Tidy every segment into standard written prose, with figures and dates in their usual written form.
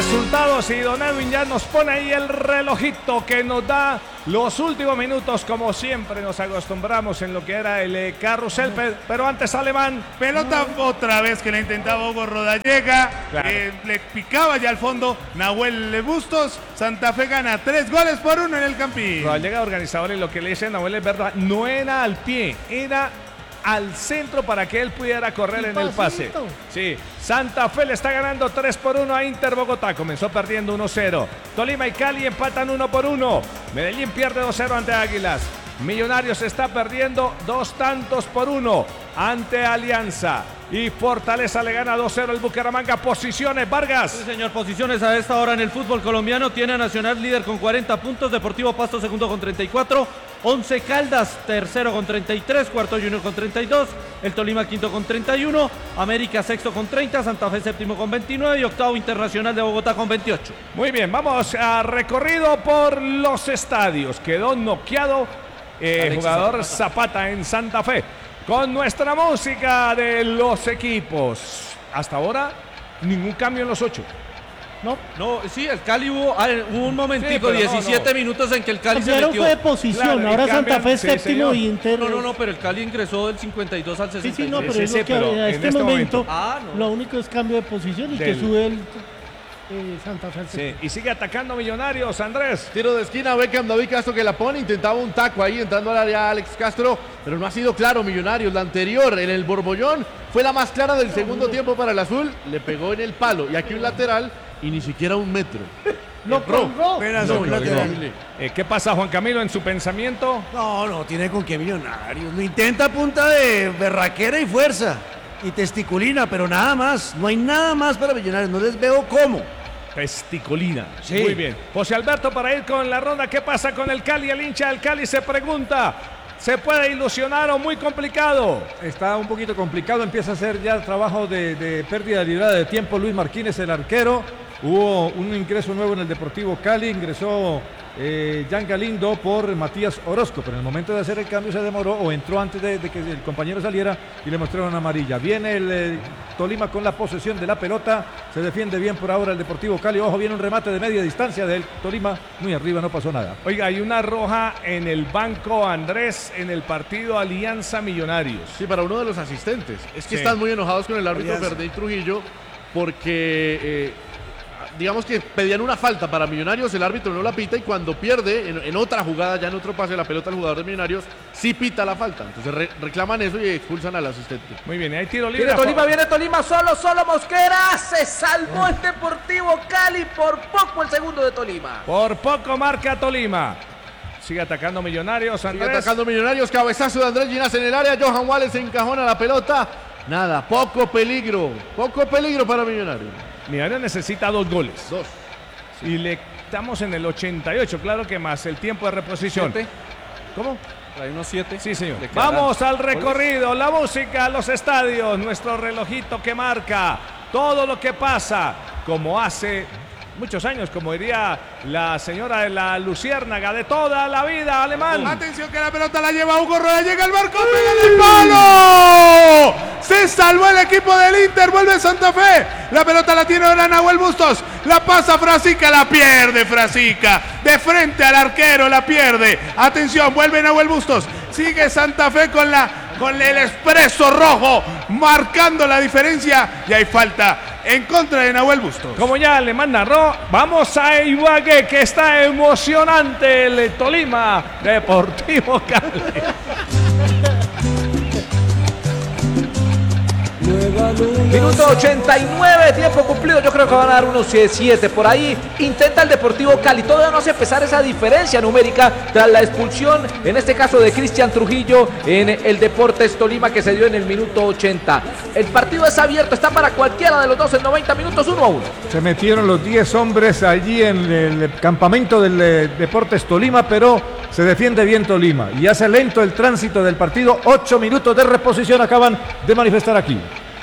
resultados y don Edwin ya nos pone ahí el relojito que nos da los últimos minutos, como siempre nos acostumbramos en lo que era el carrusel, pero antes Alemán. Pelota otra vez que la intentaba Hugo Rodallega, Claro. le picaba ya al fondo Nahuel Bustos. Santa Fe gana 3-1 en el Campín. Rodallega, organizador, y lo que le dice Nahuel es verdad, no era al pie, era al centro para que él pudiera correr en el pase. Sí, Santa Fe le está ganando 3-1 a Inter Bogotá. Comenzó perdiendo 1-0. Tolima y Cali empatan 1-1. Medellín pierde 2-0 ante Águilas. Millonarios está perdiendo 2-1 ante Alianza. Y Fortaleza le gana 2-0 al Bucaramanga. Posiciones, Vargas. Sí, señor, posiciones a esta hora en el fútbol colombiano. Tiene a Nacional líder con 40 puntos, Deportivo Pasto segundo con 34, 11 Caldas tercero con 33, cuarto Junior con 32, el Tolima quinto con 31, América sexto con 30, Santa Fe séptimo con 29 y octavo Internacional de Bogotá con 28. Muy bien, vamos a recorrido por los estadios. Quedó noqueado jugador Zapata en Santa Fe. Con nuestra música de los equipos. Hasta ahora, ningún cambio en los 8. No, sí, el Cali hubo un momentico, Sí, pero 17 minutos en que el Cali se Cambiaron metió. fue de posición, Claro, y ahora Santa cambian, Fe sí, séptimo señor. y Inter. No, pero el Cali ingresó del 52 al 63. Sí, no, pero Sí, es sí, lo que pero a en este este momento, momento. lo único es cambio de posición y que Del- sube el Santa Fe. al Sí, séptimo. y sigue atacando Millonarios, Andrés. Tiro de esquina, Beckham, David Castro que la pone, intentaba un taco ahí entrando al área Alex Castro, pero no ha sido claro Millonarios. La anterior en el Borbollón fue la más clara del segundo tiempo para el azul, le pegó en el palo y aquí un lateral y ni siquiera un metro. Lo colgó. Apenas No, un no, lateral. ¿Qué pasa, Juan Camilo, en su pensamiento? No tiene con qué Millonarios. Lo intenta a punta de berraquera y fuerza. Y testiculina, pero nada más. No hay nada más para Millonarios. No les veo cómo. Testiculina. Sí. Muy bien. José Alberto, para ir con la ronda, ¿qué pasa con el Cali? El hincha del Cali se pregunta, ¿se puede ilusionar o muy complicado? Está un poquito complicado, empieza a hacer ya trabajo de pérdida librada de tiempo Luis Martínez, el arquero. Hubo un ingreso nuevo en el Deportivo Cali, ingresó Jan Galindo por Matías Orozco, pero en el momento de hacer el cambio se demoró o entró antes de que el compañero saliera y le mostraron amarilla. Viene el Tolima con la posesión de la pelota, se defiende bien por ahora el Deportivo Cali. Ojo, viene un remate de media distancia del Tolima, muy arriba, no pasó nada. Oiga, hay una roja en el banco, Andrés, en el partido Alianza Millonarios. Sí, para uno de los asistentes. Es que Sí. están muy enojados con el árbitro Alianza. Ferdinand Trujillo porque digamos que pedían una falta para Millonarios, el árbitro no la pita y cuando pierde en otra jugada, ya en otro pase la pelota al jugador de Millonarios, sí pita la falta. Entonces reclaman eso y expulsan al asistente. Muy bien, hay tiro libre. Viene Tolima, solo Mosquera, se salvó el Deportivo Cali, por poco el segundo de Tolima. Por poco marca Tolima. Sigue atacando Millonarios, Sigue Andrés. atacando Millonarios, cabezazo de Andrés Ginás en el área, Johan Wallace encajona la pelota. Nada, poco peligro para Millonarios. Millonarios necesita 2 goles. 2. Y le estamos en el 88, claro que más el tiempo de reposición. ¿Cómo? Hay unos 7. Sí, señor. Vamos al recorrido, la música, los estadios, nuestro relojito que marca todo lo que pasa, como hace muchos años, como diría la señora de la Luciérnaga, de toda la vida, Alemán. Atención que la pelota la lleva Hugo Rodallega al barco, pega en el palo. Se salvó el equipo del Inter, vuelve Santa Fe. La pelota la tiene ahora Nahuel Bustos. La pasa Frasica, la pierde Frasica. De frente al arquero, la pierde. Atención, vuelve Nahuel Bustos. Sigue Santa Fe con el expreso rojo, marcando la diferencia. Y hay falta en contra de Nahuel Bustos. Como ya Alemán narró, vamos a Ibagué, que está emocionante el Tolima Deportivo Cali. Minuto 89, tiempo cumplido. Yo creo que van a dar unos 7 por ahí. Intenta el Deportivo Cali. Todavía no hace empezar esa diferencia numérica tras la expulsión, en este caso de Cristian Trujillo, en el Deportes Tolima, que se dio en el minuto 80. El partido es abierto, está para cualquiera de los dos en 90 minutos, 1-1. Se metieron los 10 hombres allí en el campamento del Deportes Tolima, pero se defiende bien Tolima y hace lento el tránsito del partido. 8 minutos de reposición acaban de manifestar aquí.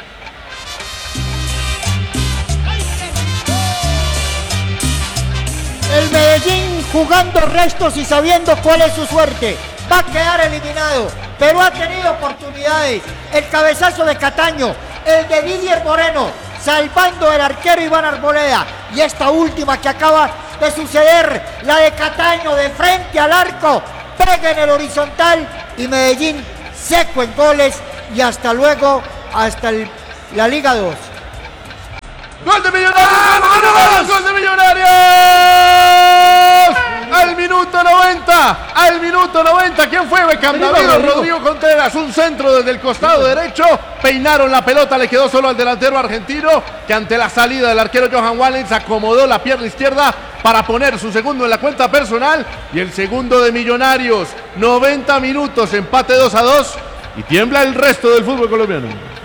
El Medellín jugando restos y sabiendo cuál es su suerte. Va a quedar eliminado, pero ha tenido oportunidades. El cabezazo de Cataño, el de Didier Moreno, salvando el arquero Iván Arboleda. Y esta última que acaba de suceder, la de Cataño de frente al arco, pega en el horizontal y Medellín seco en goles y hasta luego, la Liga 2. ¡Gol de Millonarios! ¡Gol de Millonarios! Al minuto 90. ¿Quién fue? Beckham David, Rodrigo Contreras. Un centro desde el costado derecho. Peinaron la pelota, le quedó solo al delantero argentino, que ante la salida del arquero Johan Wallens acomodó la pierna izquierda para poner su segundo en la cuenta personal. Y el segundo de Millonarios. 90 minutos, empate 2-2. Y tiembla el resto del fútbol colombiano.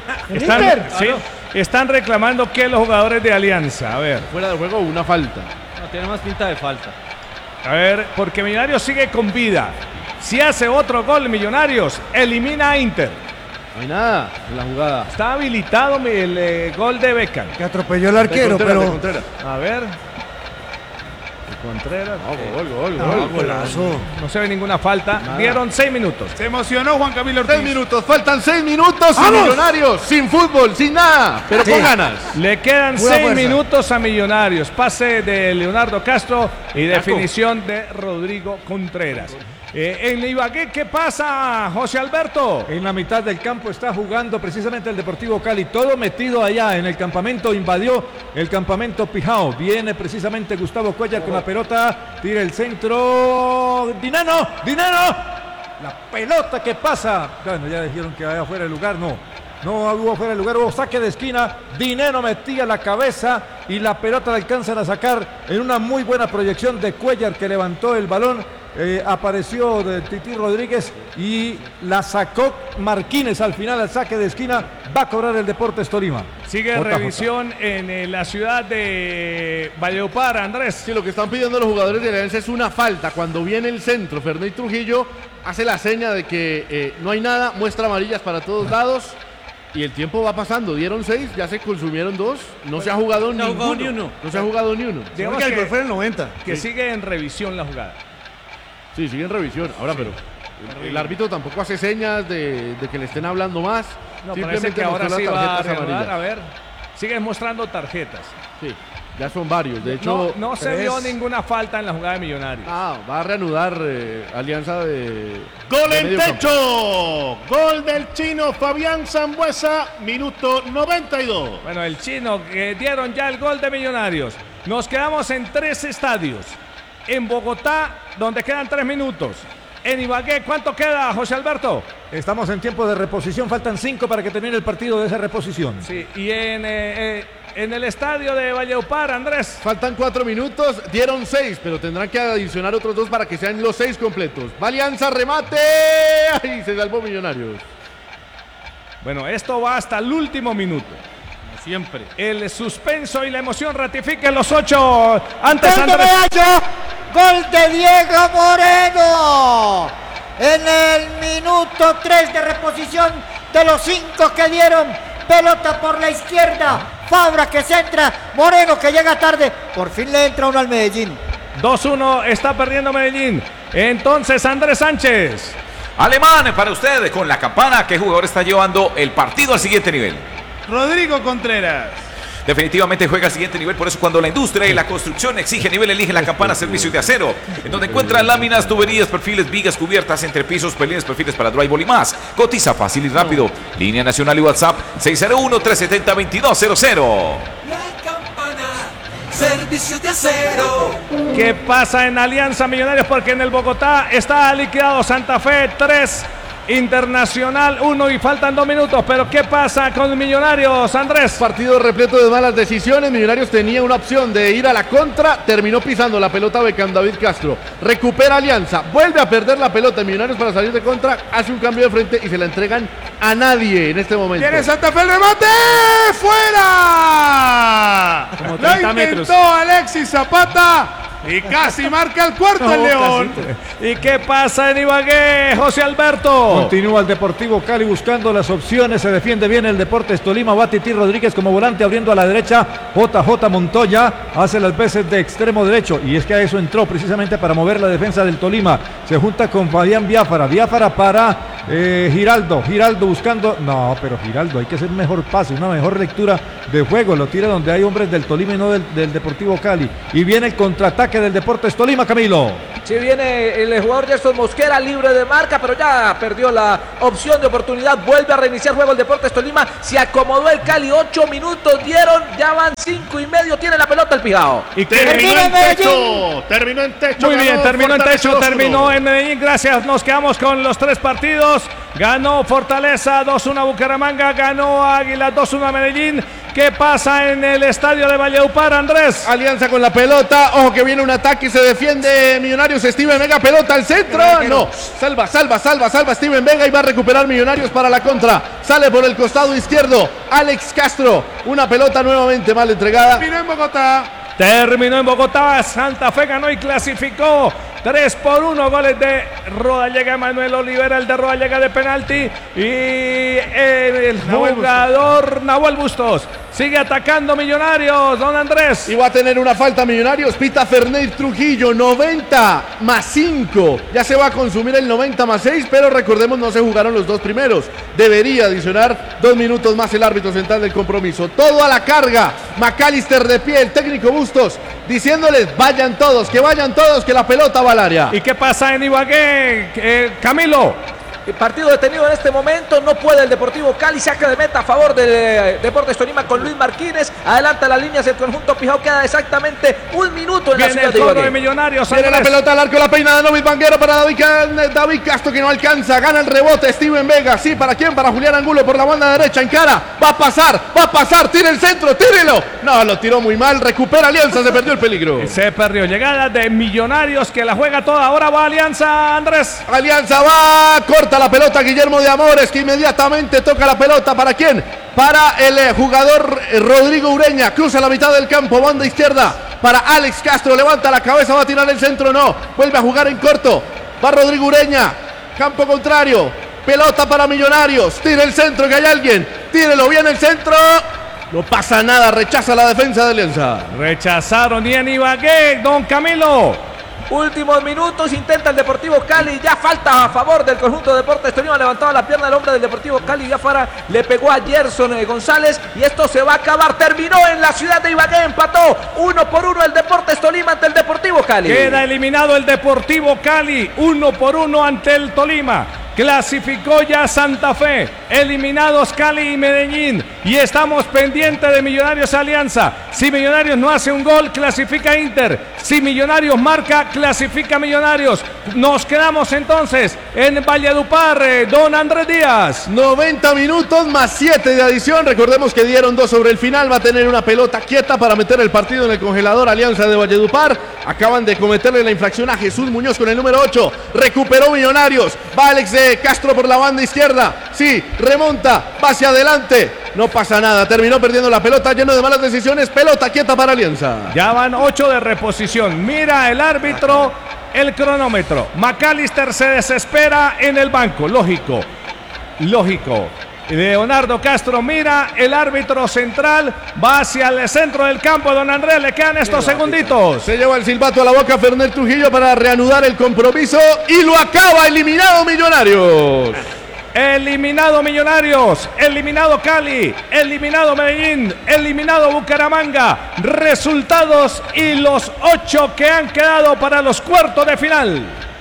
Están reclamando que los jugadores de Alianza, a ver. Fuera de juego, una falta. No, tiene más pinta de falta. A ver, porque Millonarios sigue con vida. Si hace otro gol Millonarios, elimina a Inter. No hay nada en la jugada. Está habilitado el gol de Beckham. Que atropelló el arquero, pero... A ver. Contreras. Golazo. No se ve ninguna falta. Nada. Dieron 6 minutos. Se emocionó Juan Camilo Ortiz. 6 minutos. Faltan 6 minutos sin Millonarios, sin fútbol, sin nada, pero con ganas. Le quedan 6 minutos a Millonarios. Pase de Leonardo Castro y definición de Rodrigo Contreras. En Ibagué, ¿qué pasa, José Alberto? En la mitad del campo está jugando precisamente el Deportivo Cali, todo metido allá en el campamento, invadió el campamento Pijao. Viene precisamente Gustavo Cuellar con la pelota, tira el centro. ¡Dineno! La pelota que pasa. Bueno, ya dijeron que vaya fuera de lugar, no hubo fuera de lugar, hubo saque de esquina. Dineno metía la cabeza y la pelota la alcanzan a sacar en una muy buena proyección de Cuellar, que levantó el balón. Apareció de Titi Rodríguez y la sacó Marquínez al final al saque de esquina. Va a cobrar el Deportes Tolima. Sigue revisión en la ciudad de Valledupar, Andrés. Sí, lo que están pidiendo los jugadores de Alianza es una falta. Cuando viene el centro, Fernández Trujillo hace la seña de que no hay nada, muestra amarillas para todos lados. Y el tiempo va pasando, dieron 6, ya se consumieron 2, no se ha jugado ni uno. No se ha jugado ni uno. Digamos que el gol fue en el 90. Que sigue en revisión la jugada. Sí, sigue en revisión. Ahora, pero el árbitro tampoco hace señas de que le estén hablando más. No, parece que ahora sí va a reanudar. A ver, sigue mostrando tarjetas. Sí, ya son varios. De hecho, no se vio ninguna falta en la jugada de Millonarios. Va a reanudar Alianza de... ¡Gol en techo! Gol del chino Fabián Sambuesa, minuto 92. Bueno, el chino que dieron ya el gol de Millonarios. Nos quedamos en 3 estadios. En Bogotá, donde quedan 3 minutos. En Ibagué, ¿cuánto queda, José Alberto? Estamos en tiempo de reposición, faltan 5 para que termine el partido de esa reposición. Sí, y en el estadio de Valledupar, Andrés. Faltan 4 minutos, dieron 6, pero tendrán que adicionar otros 2 para que sean los 6 completos. Va Alianza, remate. ¡Ay! Se salvó Millonarios. Bueno, esto va hasta el último minuto. Siempre. El suspenso y la emoción ratifican los 8. Antes Andrés. Gol de Diego Moreno. En el minuto 3 de reposición de los 5 que dieron. Pelota por la izquierda. Fabra que centra. Moreno que llega tarde. Por fin le entra uno al Medellín. 2-1 está perdiendo Medellín. Entonces Andrés Sánchez. Alemán para ustedes con la campana. ¿Qué jugador está llevando el partido al siguiente nivel? Rodrigo Contreras. Definitivamente juega al siguiente nivel, por eso cuando la industria y la construcción exige nivel, elige la campana Servicios de Acero, en donde encuentran láminas, tuberías, perfiles, vigas, cubiertas, entrepisos, pelines, perfiles para drywall y más. Cotiza fácil y rápido. Línea nacional y WhatsApp 601-370-2200. La campana Servicios de Acero. ¿Qué pasa en Alianza Millonarios? Porque en el Bogotá está liquidado Santa Fe 3. Internacional 1 y faltan 2 minutos, pero ¿qué pasa con Millonarios, Andrés? Partido repleto de malas decisiones. Millonarios tenía una opción de ir a la contra, terminó pisando la pelota Beckham David Castro, recupera Alianza, vuelve a perder la pelota Millonarios para salir de contra, hace un cambio de frente y se la entregan a nadie en este momento. Tiene Santa Fe el remate, ¡fuera! Como 30 lo metros. intentó Alexis Zapata y casi marca el cuarto el León. ¿Y qué pasa en Ibagué, José Alberto? Continúa el Deportivo Cali buscando las opciones, se defiende bien el Deportes Tolima, va Titi Rodríguez como volante abriendo a la derecha, JJ Montoya hace las veces de extremo derecho y es que a eso entró precisamente para mover la defensa del Tolima, se junta con Fabián Biafara para Giraldo buscando. No, pero Giraldo, hay que hacer un mejor pase, una mejor lectura de juego. Lo tira donde hay hombres del Tolima y no del Deportivo Cali. Y viene el contraataque del Deportes Tolima, Camilo. Sí, viene el jugador Gerson Mosquera libre de marca, pero ya perdió la opción de oportunidad. Vuelve a reiniciar juego el Deportes Tolima. Se acomodó el Cali, 8 minutos dieron, ya van 5 y medio. Tiene la pelota el Pijao. Y terminó en techo. Terminó en techo. Muy bien, terminó en techo, 2-1. terminó en Medellín. Gracias, nos quedamos con los 3 partidos. Ganó Fortaleza 2-1 a Bucaramanga, ganó Águila 2-1 a Medellín. ¿Qué pasa en el estadio de Valledupar, Andrés? Alianza con la pelota, ojo que viene un ataque y se defiende Millonarios. Steven Vega, pelota al centro, no, salva Steven Vega y va a recuperar Millonarios para la contra. Sale por el costado izquierdo Alex Castro, una pelota nuevamente mal entregada. Terminó en Bogotá, Santa Fe ganó y clasificó 3-1, goles de Rodallega, Manuel Olivera, el de Rodallega de penalti, y el jugador Nahuel Bustos sigue atacando Millonarios, don Andrés. Y va a tener una falta Millonarios, pita Fernández Trujillo, 90 más 5, ya se va a consumir el 90 más 6, pero recordemos no se jugaron los 2 primeros, debería adicionar 2 minutos más el árbitro central del compromiso. Todo a la carga, McAllister de pie, el técnico Bustos, diciéndoles vayan todos, que la pelota va al área. ¿Y qué pasa en Ibagué, Camilo? Partido detenido en este momento, no puede el Deportivo Cali, saca de meta a favor del Deportes Tolima con Luis Martínez, adelanta las líneas el conjunto Pijao, queda exactamente 1 minuto en la ciudad de Ibagué. De Millonarios, viene la pelota al arco, la peina de David Vanguero para David Castro que no alcanza, gana el rebote Steven Vega, sí, ¿para quién? Para Julián Angulo por la banda derecha, encara, va a pasar, tira el centro, tírelo, no, lo tiró muy mal, recupera Alianza, se perdió el peligro. Se perdió, llegada de Millonarios que la juega toda, ahora va Alianza, Andrés. Alianza va, corta la pelota Guillermo de Amores que inmediatamente toca la pelota, ¿para quién? Para el jugador Rodrigo Ureña, cruza la mitad del campo, banda izquierda para Alex Castro, levanta la cabeza, va a tirar el centro, no, vuelve a jugar en corto, va Rodrigo Ureña, campo contrario, pelota para Millonarios, tira el centro, que hay alguien, tírelo bien el centro, no pasa nada, rechaza la defensa de Alianza. Rechazaron y en Ibagué, don Camilo. Últimos minutos, intenta el Deportivo Cali, ya falta a favor del conjunto de Deportes Tolima, levantaba la pierna el hombre del Deportivo Cali, ya fuera, le pegó a Gerson González y esto se va a acabar, terminó en la ciudad de Ibagué, empató 1-1 el Deportes Tolima ante el Deportivo Cali. Queda eliminado el Deportivo Cali, 1-1 ante el Tolima. Clasificó ya Santa Fe, eliminados Cali y Medellín y estamos pendientes de Millonarios Alianza. Si Millonarios no hace un gol, clasifica Inter. Si Millonarios marca, clasifica Millonarios. Nos quedamos entonces en Valledupar, don Andrés Díaz. 90 minutos más 7 de adición, recordemos que dieron 2 sobre el final, va a tener una pelota quieta para meter el partido en el congelador Alianza de Valledupar. Acaban de cometerle la infracción a Jesús Muñoz con el número 8, recuperó Millonarios, va Alex de Castro por la banda izquierda, sí, remonta, va hacia adelante, no pasa nada, terminó perdiendo la pelota, lleno de malas decisiones, pelota quieta para Alianza. Ya van 8 de reposición, mira el árbitro, el cronómetro, McAllister se desespera en el banco, lógico. Leonardo Castro mira, el árbitro central va hacia el centro del campo, don Andrés, le quedan estos segunditos. Se lleva el silbato a la boca Fernández Trujillo para reanudar el compromiso y lo acaba, eliminado Millonarios. Eliminado Millonarios, eliminado Cali, eliminado Medellín, eliminado Bucaramanga. Resultados y los 8 que han quedado para los cuartos de final.